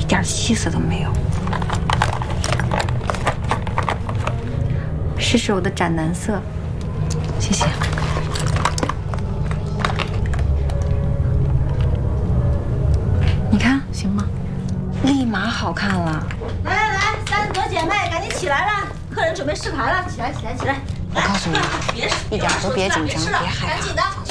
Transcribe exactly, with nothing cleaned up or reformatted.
一点气色都没有。试试我的斩男色，谢谢。你看行吗？立马好看了。 来来来，三朵姐妹，赶紧起来了，客人准备试牌了，起来起来起来！ 我告诉你， 别一点都别紧张，别害怕。 赶紧的。